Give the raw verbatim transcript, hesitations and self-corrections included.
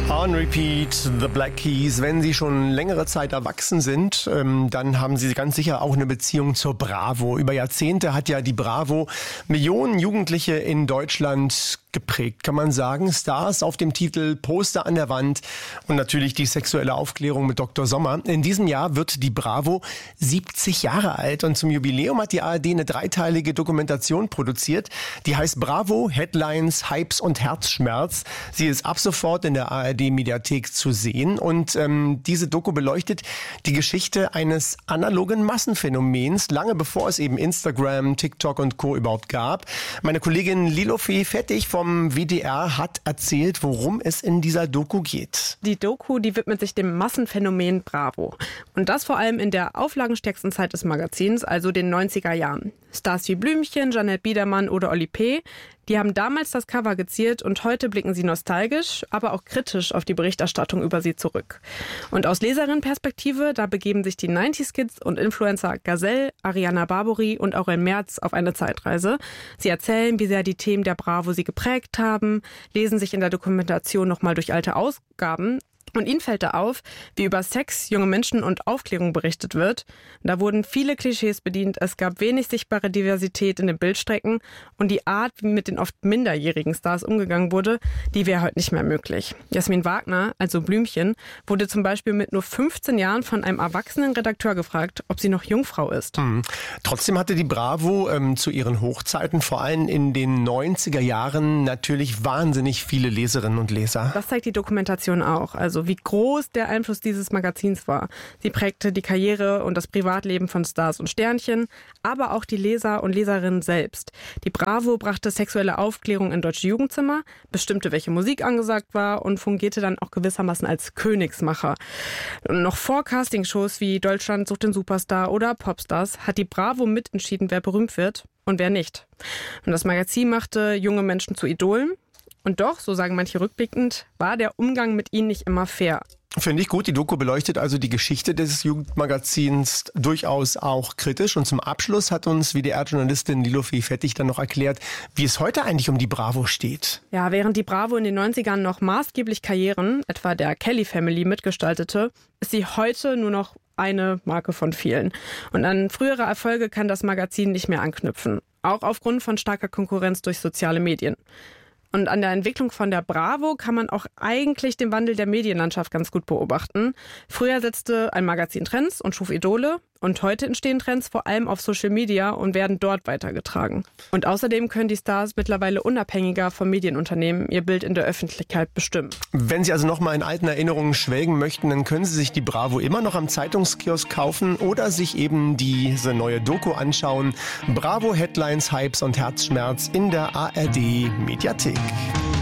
On Repeat, The Black Keys. Wenn Sie schon längere Zeit erwachsen sind, ähm, dann haben Sie ganz sicher auch eine Beziehung zur Bravo. Über Jahrzehnte hat ja die Bravo Millionen Jugendliche in Deutschland geprägt, kann man sagen. Stars auf dem Titel, Poster an der Wand und natürlich die sexuelle Aufklärung mit Doktor Sommer. In diesem Jahr wird die Bravo siebzig Jahre alt und zum Jubiläum hat die A R D eine dreiteilige Dokumentation produziert. Die heißt Bravo, Headlines, Hypes und Herzschmerz. Sie ist ab sofort in der A R D-Mediathek zu sehen und ähm, diese Doku beleuchtet die Geschichte eines analogen Massenphänomens, lange bevor es eben Instagram, TikTok und Co. überhaupt gab. Meine Kollegin Lilofee Fettig vom W D R hat erzählt, worum es in dieser Doku geht. Die Doku, die widmet sich dem Massenphänomen Bravo. Und das vor allem in der auflagenstärksten Zeit des Magazins, also den neunziger Jahren. Stars wie Blümchen, Jeanette Biedermann oder Oli P., die haben damals das Cover geziert und heute blicken sie nostalgisch, aber auch kritisch auf die Berichterstattung über sie zurück. Und aus Leserinnenperspektive, da begeben sich die neunziger-Kids und Influencer Gazelle, Ariana Barbori und Aurel Merz auf eine Zeitreise. Sie erzählen, wie sehr die Themen der Bravo sie geprägt haben, lesen sich in der Dokumentation nochmal durch alte Ausgaben. Und ihnen fällt da auf, wie über Sex, junge Menschen und Aufklärung berichtet wird. Da wurden viele Klischees bedient, es gab wenig sichtbare Diversität in den Bildstrecken und die Art, wie mit den oft minderjährigen Stars umgegangen wurde, die wäre heute nicht mehr möglich. Jasmin Wagner, also Blümchen, wurde zum Beispiel mit nur fünfzehn Jahren von einem erwachsenen Redakteur gefragt, ob sie noch Jungfrau ist. Mhm. Trotzdem hatte die Bravo ähm, zu ihren Hochzeiten, vor allem in den neunziger Jahren, natürlich wahnsinnig viele Leserinnen und Leser. Das zeigt die Dokumentation auch, also wie groß der Einfluss dieses Magazins war. Sie prägte die Karriere und das Privatleben von Stars und Sternchen, aber auch die Leser und Leserinnen selbst. Die Bravo brachte sexuelle Aufklärung in deutsche Jugendzimmer, bestimmte, welche Musik angesagt war und fungierte dann auch gewissermaßen als Königsmacher. Und noch vor Castingshows wie Deutschland sucht den Superstar oder Popstars hat die Bravo mitentschieden, wer berühmt wird und wer nicht. Und das Magazin machte junge Menschen zu Idolen. Und doch, so sagen manche rückblickend, war der Umgang mit ihnen nicht immer fair. Finde ich gut. Die Doku beleuchtet also die Geschichte des Jugendmagazins durchaus auch kritisch. Und zum Abschluss hat uns W D R-Journalistin Lilofee Fettig dann noch erklärt, wie es heute eigentlich um die Bravo steht. Ja, während die Bravo in den neunzigern noch maßgeblich Karrieren, etwa der Kelly Family, mitgestaltete, ist sie heute nur noch eine Marke von vielen. Und an frühere Erfolge kann das Magazin nicht mehr anknüpfen. Auch aufgrund von starker Konkurrenz durch soziale Medien. Und an der Entwicklung von der Bravo kann man auch eigentlich den Wandel der Medienlandschaft ganz gut beobachten. Früher setzte ein Magazin Trends und schuf Idole. Und heute entstehen Trends vor allem auf Social Media und werden dort weitergetragen. Und außerdem können die Stars mittlerweile unabhängiger von Medienunternehmen ihr Bild in der Öffentlichkeit bestimmen. Wenn Sie also noch mal in alten Erinnerungen schwelgen möchten, dann können Sie sich die Bravo immer noch am Zeitungskiosk kaufen oder sich eben diese neue Doku anschauen. Bravo, Headlines, Hypes und Herzschmerz in der A R D-Mediathek.